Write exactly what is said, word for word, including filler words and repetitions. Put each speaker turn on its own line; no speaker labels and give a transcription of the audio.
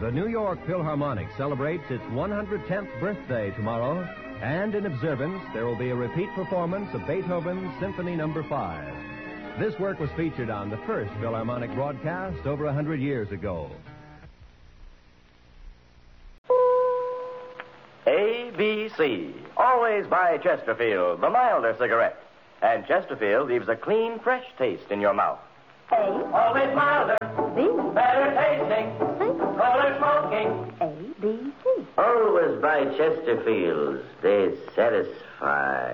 The New York Philharmonic celebrates its one hundred tenth birthday tomorrow, and in observance, there will be a repeat performance of Beethoven's Symphony Number five. This work was featured on the first Philharmonic broadcast over one hundred years ago.
A B C. Always buy Chesterfield, the milder cigarette. And Chesterfield leaves a clean, fresh taste in your mouth.
A.
Always milder.
B.
Better tasting.
C.
Fuller smoking.
A, B, C.
Always buy Chesterfields. They satisfy.